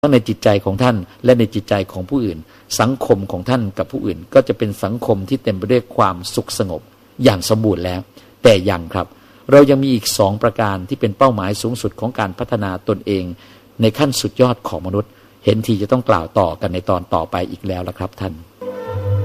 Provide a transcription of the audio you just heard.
ทั้งในจิตใจของท่านและในจิตใจของผู้อื่นสังคมของท่านกับผู้อื่นก็จะเป็นสังคมที่เต็มไปด้วยความสุขสงบอย่างสมบูรณ์แล้วแต่ยังครับเรายังมีอีก2ประการที่เป็นเป้าหมายสูงสุดของการพัฒนาตนเองในขั้นสุดยอดของมนุษย์เห็นทีจะต้องกล่าวต่อกันในตอนต่อไปอีกแล้วละครับท่าน